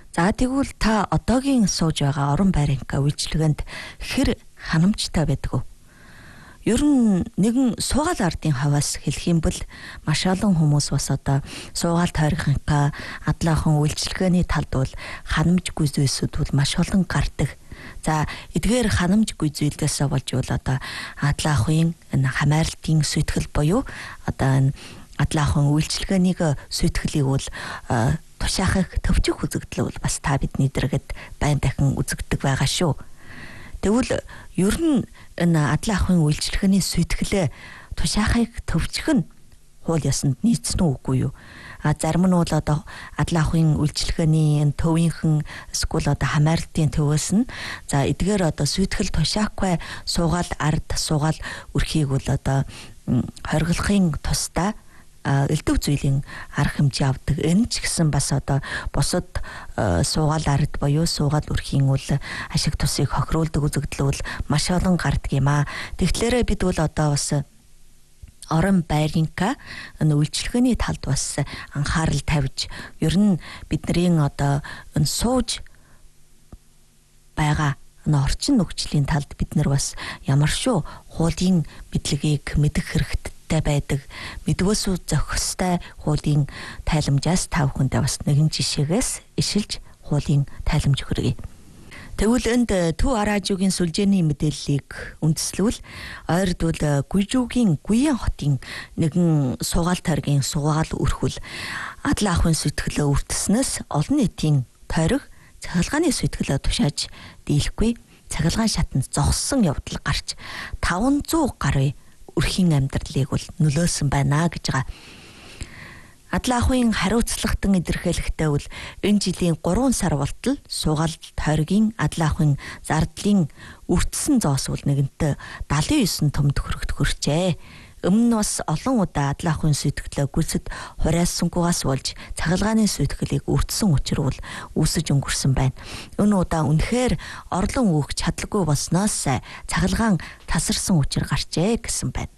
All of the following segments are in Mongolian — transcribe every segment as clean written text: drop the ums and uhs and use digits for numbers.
За тэгвэл та одоогийн сууж байгаа орон байрынхаа үйлчилгээнд хэр ханамжтай байдаг вэ? Ер нь нэгэн суугаал ардын хаваас хэлэх юм бол маш олон хүмүүс бас одоо суугаал тойргийнхаа адлаахан үйлчилгээний талд бол ханамжгүй зүйлсүүд бол маш олон гардаг. За эдгээр ханамжгүй зүйлдээс болж бол одоо адлаахын энэ хамаарлтын сүйтгэл буюу одоо энэ адлаахан үйлчилгээнийг сүйтгэлийг бол тушаахыг төвчих үзэгдэл бол бас та бидний дэргэд байн дахин үзэгдэг байгаа шүү. Тэгвэл ер нь энэ адлаахын үйлчилгээний сүйтгэлээ тушаахыг төвчих нь хууль ёсонд нийцсэн үгүй юу? Зарим нь бол одоо адлаахын үйлчилгээний энэ төвийнхэн эсвэл одоо хамаарлтын төвөөс нь за эдгээр одоо сүйтгэл тушаахгүй суугаал ард суугаал өрхийг бол одоо хоригдлохын тусдаа элдв зүйлийн арга хэмжээ авдаг. Энэ ч гэсэн бас одоо бусад суугаал ард буюу суугаал өрхийн бол ашиг тусыг хохируулдаг үзэгдэл бол маш олон гардаг юм аа. Тэгэхээр бид бол одоо бас орон байрынхаа энэ үйлчилгээний талд бас анхаарал тавьж ер нь бидний одоо энэ сууж байгаа энэ орчин нөхцөлийн талд бид нар бас ямар шүү хуулийн мэдлэгийг мэдэх хэрэгтэй байдаг. Мэдвэсүү зохистой хуулийн тайламжаас та бүхэндээ бас нэгэн жишээгээс ишилж хуулийн тайламж хүргэе. Тэгвэл энд Төв Араажуугийн сүлжээний мэдээллийг үндэслэвэл ойрд бол Гүйжүүгийн Гүйен хотын нэгэн суугаал тойргийн суугаал өрхвөл адлаахын сүйтгэлөө үрдэснээс олон нийтийн тойрог цахилгааны сүйтгэлөө тушааж дийлэхгүй цахилгаан шатанд зогссон явдал гарч 500 гаруй өрхийн амьдралыг бол нөлөөсөн байна гэж байгаа. Адлаахын хариуцлагатан илэрхийлэхдээ бол энэ жилийн 3 сар болтол суугаал тойргийн адлаахын зардлын үрдсэн зоос бол нэгэнтээ 79 төмд хүрэгт хүрчээ. Өмнө нь бас олон удаа адлаахын сүйтгэлээ гүлсэд хураасангугаас болж цахилгааны сүйтгэлийг үрдсэн учир бол үүсэж өнгөрсөн байна. Энэ удаа үнэхээр орлон үүх чадлагүй болсноос цахилгаан тасарсан учир гарчээ гэсэн байна.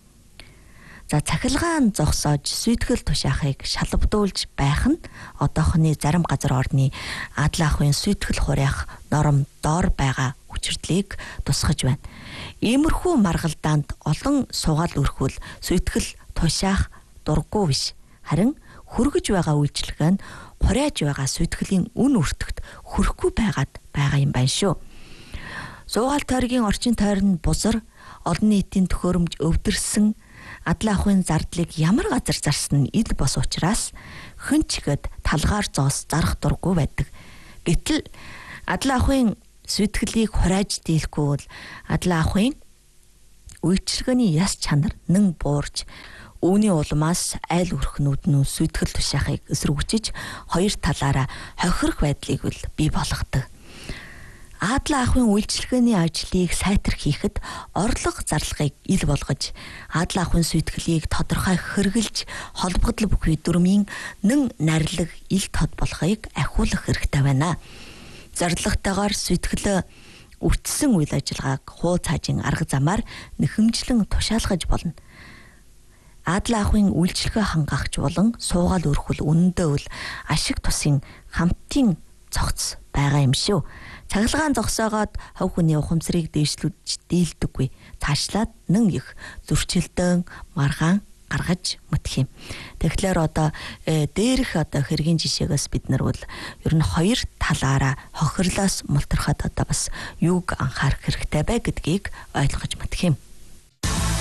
За цахилгаан зогсоож сүйтгэл тушаахыг шалбдуулж байх нь одоохны зарим газар орны адлаахын сүйтгэл хураах норм доор байгаа хүчирдлийг тусгаж байна. Иймэрхүү маргалдаанд олон суугаал өрхвөл сүйтгэл тушаах дурггүй биш. Харин хүргэж байгаа үйлчилгээ нь хурааж байгаа сүйтгэлийн үн өртөгт хүрэхгүй байгаа юм байна шүү. Суугаал тойргийн орчин тойр нь бузар, олон нийтийн төхөөрөмж өвдөрсөн адлаахын зардлыг ямар газар зарсан нь ил бос учраас хэн ч ихэд талгаар зоос зарах дурггүй байдаг. Гэтэл адлаахын сүйтгэлийг хурааж дийлэхгүй бол адлаахын үйлчилгээний яс чанар нэн буурж үүний улмаас айл өрхнүүд нь сүйтгэл тушаахыг эсэргүүцэж хоёр талаараа хохирох байдлыг бол бий болгодог. Адлаахын үйлчилгээний ажлыг сайтар хийхэд орлого зарлагыг ил болгож адлаахын сүйтгэлийг тодорхой хэрэгжилж холбогдол бүхий дүрмийн нэн нарилаг ил тод болохыг ахиулах хэрэгтэй байна. Зорилготойгоор сүйтгэлөө үрдсэн үйл ажиллагааг хуу цаажийн арга замаар нэхэмжлэн тушаалгаж болно. Адлаахын үйлчилгээ хангахч болон суугаал өрхвөл үнэндээ бол ашиг тусын хамтын цогц байгаа юм шүү. Цахилгаан зогсоогоод хов хүний ухамсарыг дээшлүүлж дийлдэггүй. Цаашлаад нэн их зөрчилдөөн маргаан гаргаж мэдэх юм. Тэгэхээр одоо дээрх одоо хэргийн жишээгээс бид нар бол ер нь хоёр талаараа хохирлоос мултрахад одоо бас юуг анхаарах хэрэгтэй бай гэдгийг ойлгож мэдэх юм.